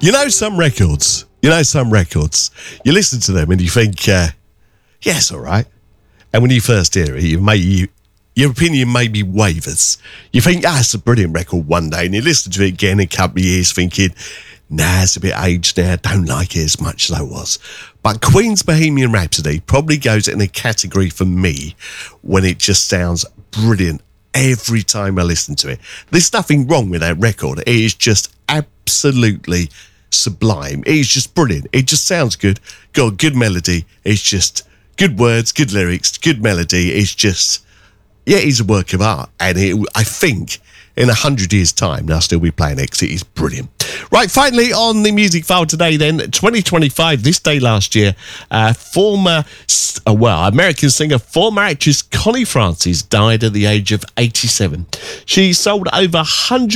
some records, you listen to them and you think, yes, all right. And when you first hear it, your opinion maybe wavers. You think, it's a brilliant record one day, and you listen to it again in a couple of years thinking, it's a bit aged now, don't like it as much as I was. But Queen's Bohemian Rhapsody probably goes in a category for me when it just sounds brilliant every time I listen to it. There's nothing wrong with that record. It is just absolutely sublime. It is just brilliant. It just sounds good. Got a good melody. It's just good words, good lyrics, good melody. It's just, it's a work of art. And I think in 100 years' time, they'll still be playing it because it is brilliant. Right, finally, on the music file today then, 2025, this day last year, American singer, former actress Connie Francis died at the age of 87. She sold over 100